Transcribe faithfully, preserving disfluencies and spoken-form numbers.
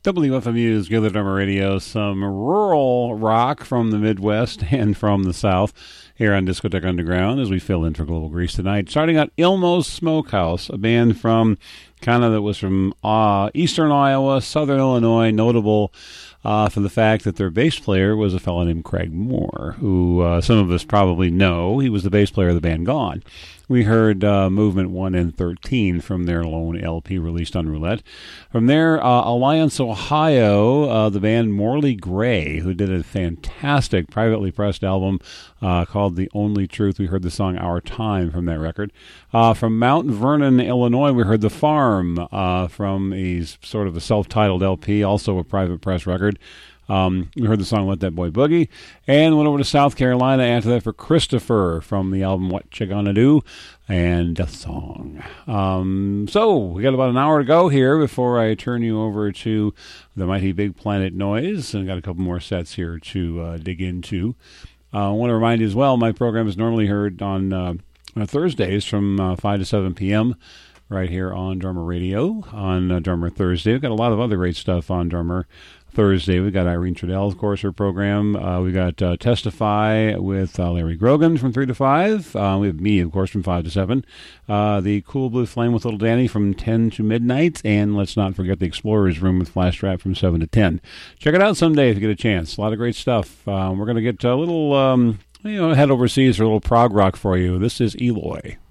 W F M U's Good Drummer Radio, some rural rock from the Midwest and from the South here on Discotheque Underground as we fill in for Global Grease tonight. Starting out Ilmo's Smokehouse, a band from kind of that was from uh, eastern Iowa, southern Illinois, notable uh, for the fact that their bass player was a fellow named Craig Moore, who uh, some of us probably know. He was the bass player of the band Gone. We heard uh, Movement one and thirteen from their lone L P released on Roulette. From there, uh, Alliance, Ohio, uh, the band Morley Gray, who did a fantastic privately pressed album uh, called The Only Truth. We heard the song Our Time from that record. Uh, from Mount Vernon, Illinois, we heard The Farm uh, from a sort of a self-titled L P, also a private press record. Um, we heard the song Let That Boy Boogie, and went over to South Carolina after that for Christopher from the album What You Gonna Do and Death Song. Um, so we got about an hour to go here before I turn you over to the Mighty Big Planet Noise, and got a couple more sets here to uh, dig into. Uh, I want to remind you as well, my program is normally heard on uh, Thursdays from uh, five to seven p.m. right here on Drummer Radio on uh, Drummer Thursday. We've got a lot of other great stuff on Drummer Thursday. We've got Irene Trudell, of course, her program. Uh, we got uh, Testify with uh, Larry Grogan from three to five. Uh, we have me, of course, from five to seven. Uh, the Cool Blue Flame with Little Danny from ten to midnight. And let's not forget the Explorer's Room with Flash Trap from seven to ten. Check it out someday if you get a chance. A lot of great stuff. Uh, we're going to get a little, um, you know, head overseas for a little prog rock for you. This is Eloy.